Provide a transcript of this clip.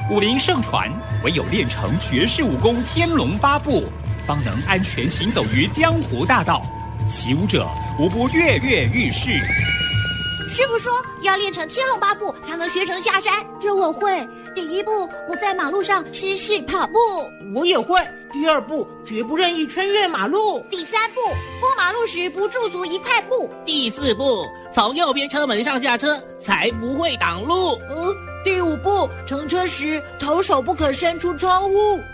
武林盛传，唯有练成绝世武功天龙八部，方能安全行走于江湖大道。习武者无不跃跃欲试。 师傅说要练成天龙八部才能学成下山， 这我会。第一步，不在马路上失事跑步。 我也会。第二步，绝不任意穿越马路。 第三步，过马路时不驻足一块布。 第四步，从右边车门上下车，才不会挡路。 第五步，乘车时头手不可伸出窗户。